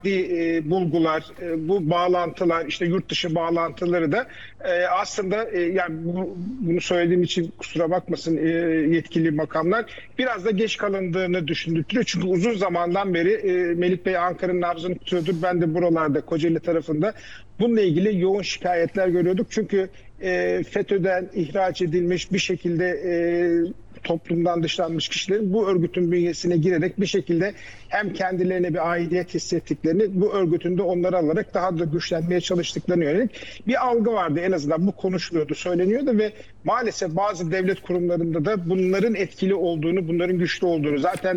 bulgular, bu bağlantılar, işte yurt dışı bağlantıları da aslında yani bunu söylediğim için kusura bakmasın yetkili makamlar, biraz da geç kalındığını düşündürtüyor. Çünkü uzun zamandan beri Melik Bey Ankara'nın nabzını tutuyordur. Ben de buralarda Kocaeli tarafında bununla ilgili yoğun şikayetler görüyorduk. Çünkü FETÖ'den ihraç edilmiş bir şekilde toplumdan dışlanmış kişilerin bu örgütün bünyesine girerek bir şekilde hem kendilerine bir aidiyet hissettiklerini, bu örgütün de onları alarak daha da güçlenmeye çalıştıklarını yönelik bir algı vardı. En azından bu konuşuluyordu, söyleniyordu ve maalesef bazı devlet kurumlarında da bunların etkili olduğunu, bunların güçlü olduğunu, zaten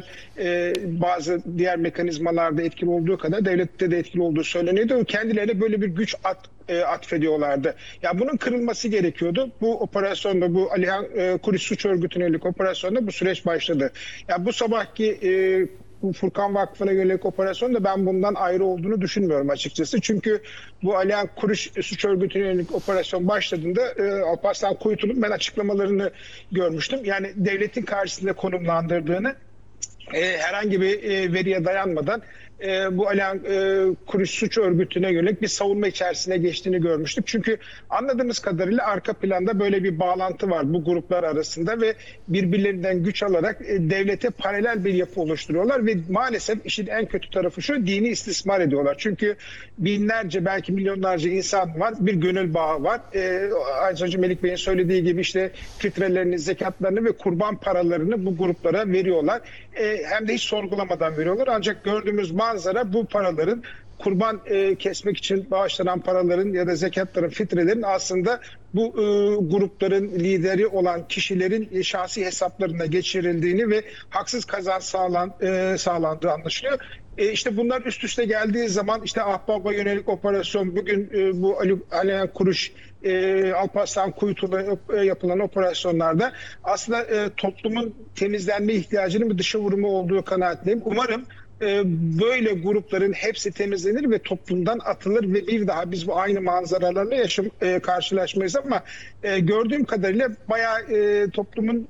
bazı diğer mekanizmalarda etkili olduğu kadar devlette de etkili olduğu söyleniyordu. Kendilerine böyle bir güç atfediyorlardı. Ya bunun kırılması gerekiyordu. Bu operasyonda, bu Alihan Kuruş Suç Örgütü'ne yönelik operasyonda bu süreç başladı. Ya bu sabahki bu Furkan Vakfı'na yönelik operasyon da ben bundan ayrı olduğunu düşünmüyorum açıkçası. Çünkü bu Alihan Kuruş Suç Örgütü'ne yönelik operasyon başladığında Alparslan Kuytu'nun ben açıklamalarını görmüştüm. Yani devletin karşısında konumlandırdığını, herhangi bir veriye dayanmadan bu Alihan Kuruş Suç Örgütü'ne yönelik bir savunma içerisine geçtiğini görmüştük. Çünkü anladığımız kadarıyla arka planda böyle bir bağlantı var bu gruplar arasında ve birbirlerinden güç alarak devlete paralel bir yapı oluşturuyorlar ve maalesef işin en kötü tarafı şu: dini istismar ediyorlar. Çünkü binlerce, belki milyonlarca insan var, bir gönül bağı var. Az önce Melik Bey'in söylediği gibi işte fitrelerini, zekatlarını ve kurban paralarını bu gruplara veriyorlar. Hem de hiç sorgulamadan veriyorlar. Ancak gördüğümüz manzara, bu paraların, kurban kesmek için bağışlanan paraların ya da zekatların, fitrelerin aslında bu grupların lideri olan kişilerin şahsi hesaplarına geçirildiğini ve haksız kazanç sağlandığı anlaşılıyor. İşte bunlar üst üste geldiği zaman işte Ahbap'a yönelik operasyon, bugün bu Alihan Kuruş, Alparslan Kuytu'da yapılan operasyonlarda aslında toplumun temizlenme ihtiyacının bir dışa vurumu olduğu kanaatindeyim. Umarım böyle grupların hepsi temizlenir ve toplumdan atılır ve bir daha biz bu aynı manzaralarla karşılaşmayız, ama gördüğüm kadarıyla bayağı toplumun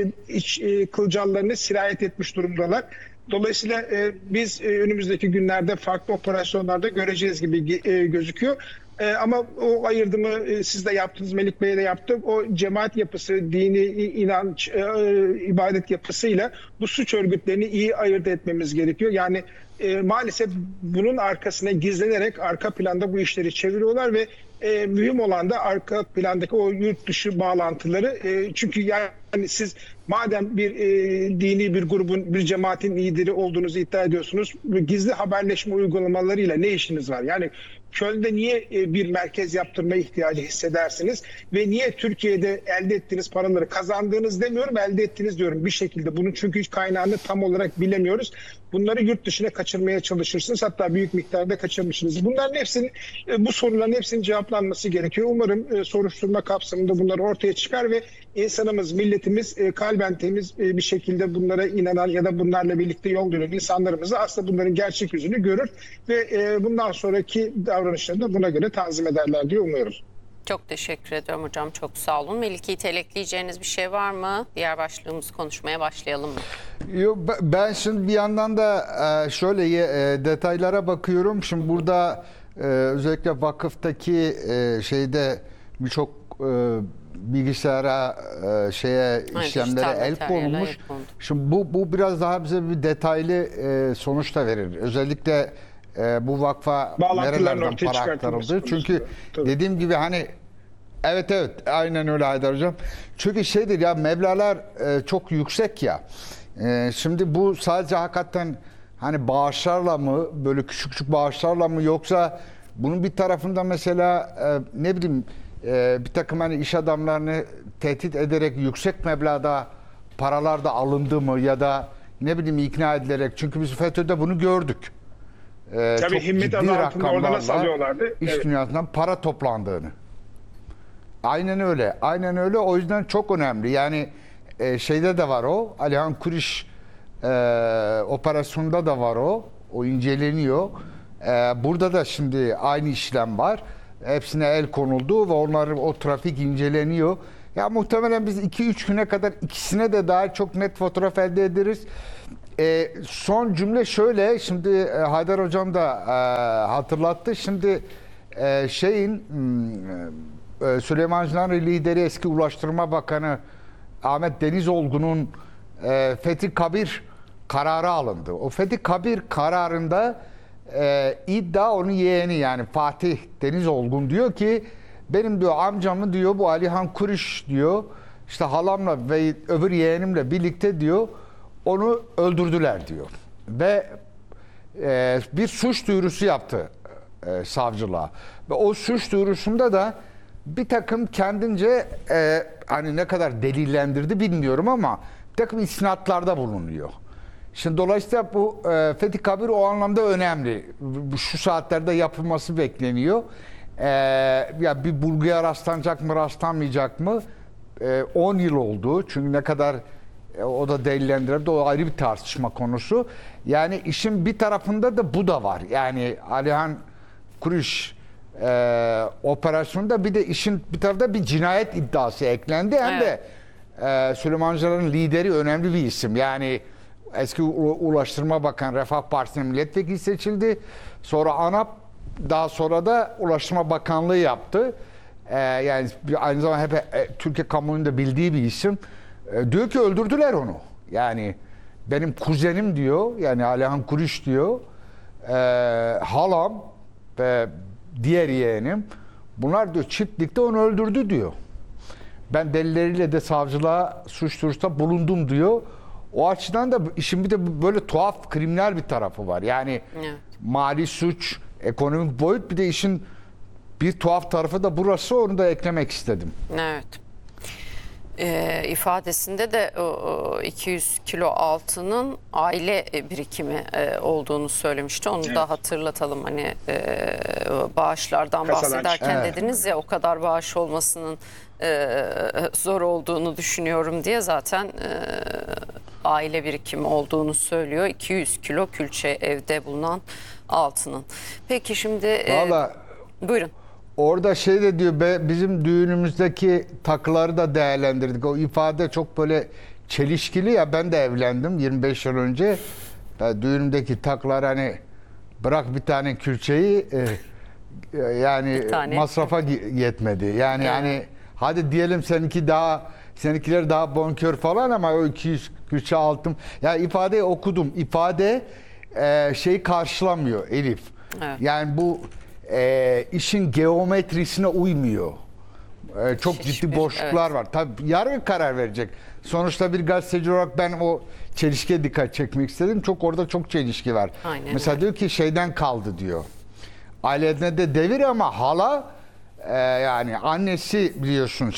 iç kılcallarını sirayet etmiş durumdalar. Dolayısıyla biz önümüzdeki günlerde farklı operasyonlarda göreceğiz gibi gözüküyor. Ama o ayırdımı siz de yaptınız, Melik Bey de yaptı. O cemaat yapısı, dini inanç, ibadet yapısıyla bu suç örgütlerini iyi ayırt etmemiz gerekiyor. Yani maalesef bunun arkasına gizlenerek arka planda bu işleri çeviriyorlar ve mühim olan da arka plandaki o yurt dışı bağlantıları. Çünkü yani siz madem bir dini bir grubun, bir cemaatin lideri olduğunuzu iddia ediyorsunuz, gizli haberleşme uygulamalarıyla ne işiniz var? Yani Köln'de niye bir merkez yaptırma ihtiyacı hissedersiniz ve niye Türkiye'de elde ettiğiniz paraları, kazandığınız demiyorum, elde ettiğiniz diyorum bir şekilde, bunun çünkü hiç kaynağını tam olarak bilemiyoruz. Bunları yurt dışına kaçırmaya çalışırsınız. Hatta büyük miktarda kaçırmışsınız. Bunların hepsinin, bu soruların hepsinin cevaplanması gerekiyor. Umarım soruşturma kapsamında bunlar ortaya çıkar ve insanımız, milletimiz kalben temiz bir şekilde bunlara inanan ya da bunlarla birlikte yol yürüyen insanlarımız aslında bunların gerçek yüzünü görür ve bundan sonraki davranışlarını da buna göre tanzim ederler diye umuyorum. Çok teşekkür ediyorum hocam. Çok sağ olun. Melike, ekleyeceğiniz bir şey var mı? Diğer başlığımızı konuşmaya başlayalım mı? Yok, ben şimdi bir yandan da şöyle detaylara bakıyorum. Şimdi burada özellikle vakıftaki şeyde birçok bilgisayara işlemlere el konulmuş. Şimdi bu biraz daha bize bir detaylı sonuç da verir. Özellikle bu vakfa nerelerden para aktarıldı. Çünkü tabii, dediğim gibi hani evet aynen öyle Haydar Hocam. Çünkü şeydir ya, meblağlar çok yüksek ya. Şimdi bu sadece hakikaten hani bağışlarla mı, böyle küçük küçük bağışlarla mı, yoksa bunun bir tarafında mesela ne bileyim bir takım hani iş adamlarını tehdit ederek yüksek meblağda paralar da alındı mı, ya da ne bileyim ikna edilerek, çünkü biz FETÖ'de bunu gördük. Tabii çok himmet ciddi adı altında orada nasıl alıyorlardı? İş dünyasından para toplandığını. Aynen öyle. Aynen öyle. O yüzden çok önemli. Yani şeyde de var o. Alihan Kuruş operasyonda da var o. O inceleniyor. Burada da şimdi aynı işlem var. Hepsine el konuldu ve onların o trafik inceleniyor. Ya muhtemelen biz 2-3 güne kadar ikisine de daha çok net fotoğraf elde ederiz. Son cümle şöyle, şimdi Haydar Hocam da hatırlattı. Şimdi Süleymancıların lideri eski Ulaştırma Bakanı Ahmet Denizolgu'nun Fethi Kabir kararı alındı. O Fethi Kabir kararında iddia onun yeğeni, yani Fatih Denizolgun diyor ki benim diyor amcamı diyor bu Alihan Kuriş diyor işte halamla ve öbür yeğenimle birlikte diyor onu öldürdüler diyor. Ve bir suç duyurusu yaptı savcılığa. Ve o suç duyurusunda da bir takım kendince hani ne kadar delillendirdi bilmiyorum ama bir takım isnatlarda bulunuyor. Şimdi dolayısıyla bu Fethi Kabir o anlamda önemli. Şu saatlerde yapılması bekleniyor. Ya bir bulguya rastlanacak mı rastlanmayacak mı? 10 yıl oldu. Çünkü ne kadar o da delillendirildi. O ayrı bir tartışma konusu. Yani işin bir tarafında da bu da var. Yani Alihan Kuriş operasyonunda bir de işin bir tarafında bir cinayet iddiası eklendi. Hem de Süleymancıların lideri önemli bir isim. Yani eski Ulaştırma Bakanı, Refah Partisi'nin milletvekili seçildi. Sonra ANAP, daha sonra da Ulaştırma Bakanlığı yaptı. Yani aynı zamanda hep Türkiye kamuoyunun da bildiği bir isim. Diyor ki öldürdüler onu. Yani benim kuzenim diyor, yani Alihan Kuriş diyor, halam ve diğer yeğenim, bunlar diyor çiftlikte onu öldürdü diyor. Ben delilleriyle de savcılığa suç duyurusunda bulundum diyor. O açıdan da işin bir de böyle tuhaf kriminal bir tarafı var. Yani mali suç, ekonomik boyut, bir de işin bir tuhaf tarafı da burası, onu da eklemek istedim. Evet. İfadesinde de 200 kilo altının aile birikimi olduğunu söylemişti. Onu da hatırlatalım. Hani bağışlardan bahsederken dediniz ya, o kadar bağış olmasının zor olduğunu düşünüyorum diye, zaten aile birikimi olduğunu söylüyor. 200 kilo külçe evde bulunan altının. Peki şimdi Vallahi, buyurun. Orada şey de diyor, bizim düğünümüzdeki takıları da değerlendirdik. O ifade çok böyle çelişkili ya, ben de evlendim 25 yıl önce. Düğünümdeki takılar, hani bırak bir tane külçeyi yani masrafa yetmedi. Yani hani hadi diyelim seninkiler daha bonkör falan ama o 200 külçe altın. Ya ifadeyi okudum. İfade şeyi karşılamıyor Elif. Evet. Yani bu işin geometrisine uymuyor. Çok ciddi boşluklar var. Tabii yargı karar verecek. Sonuçta bir gazeteci olarak ben o çelişkiye dikkat çekmek istedim. Orada çok çelişki var. Aynen Mesela öyle. diyor ki şeyden kaldı diyor. Ailede de devir ama hala yani annesi biliyorsun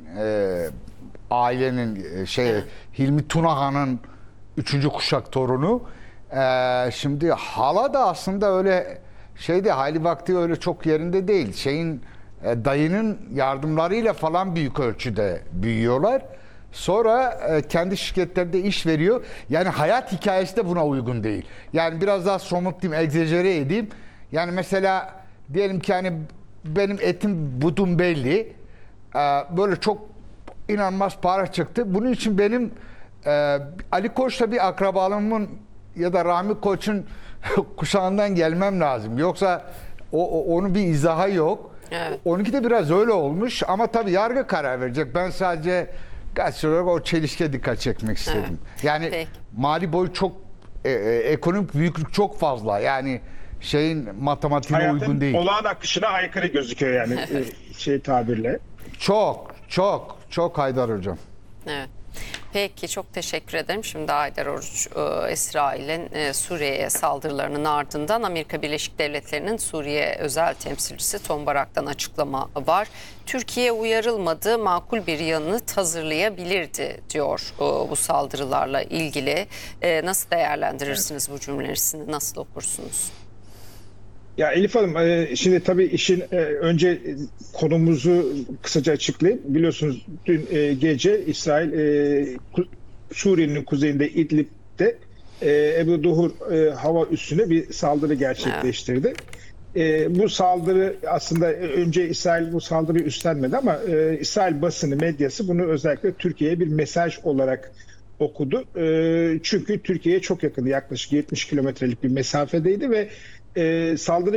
ailenin Hilmi Tunahan'ın 3. kuşak torunu. Şimdi hala da aslında öyle hali vakti öyle çok yerinde değil. Dayının yardımlarıyla falan büyük ölçüde büyüyorlar. Sonra kendi şirketlerinde iş veriyor. Yani hayat hikayesi de buna uygun değil. Yani biraz daha somut diyeyim, egzajere edeyim. Yani mesela diyelim ki hani benim etim budum belli. Böyle çok inanılmaz para çıktı. Bunun için benim Ali Koç'la bir akrabalığımın ya da Rahmi Koç'un kuşağından gelmem lazım. Yoksa onun bir izahı yok. Evet. Onunki de biraz öyle olmuş ama tabii yargı karar verecek. Ben sadece gazeteci olarak o çelişkiye dikkat çekmek istedim. Evet. Yani Peki. mali boyut çok, ekonomik büyüklük çok fazla. Yani matematiğine uygun değil. Olağan akışına aykırı gözüküyor yani tabirle. Çok Haydar Hocam. Evet. Peki, çok teşekkür ederim. Şimdi Haydar Oruç, İsrail'in Suriye'ye saldırılarının ardından Amerika Birleşik Devletleri'nin Suriye özel temsilcisi Tom Barak'tan açıklama var. Türkiye uyarılmadı, makul bir yanıt hazırlayabilirdi diyor bu saldırılarla ilgili. Nasıl değerlendirirsiniz bu cümlesini, nasıl okursunuz? Ya Elif Hanım, şimdi tabii işin önce konumuzu kısaca açıklayayım. Biliyorsunuz dün gece İsrail Suriye'nin kuzeyinde İdlib'de Ebu Duhur hava üssüne bir saldırı gerçekleştirdi. Bu saldırı aslında önce İsrail bu saldırıyı üstlenmedi ama İsrail basını, medyası bunu özellikle Türkiye'ye bir mesaj olarak okudu. Çünkü Türkiye'ye çok yakındı. Yaklaşık 70 kilometrelik bir mesafedeydi ve saldırı